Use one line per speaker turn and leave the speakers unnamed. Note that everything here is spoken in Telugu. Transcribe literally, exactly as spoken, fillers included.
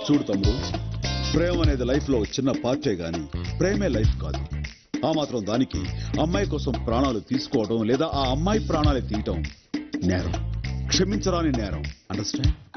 చూడు తమ్ముడు, ప్రేమ అనేది లైఫ్ లో చిన్న పార్టే గాని ప్రేమే లైఫ్ కాదు. ఆ మాత్రం దానికి అమ్మాయి కోసం ప్రాణాలు తీసుకోవడం లేదా ఆ అమ్మాయి ప్రాణాలు తీయటం నేరం, క్షమించరాని నేరం. అండర్స్టాండ్?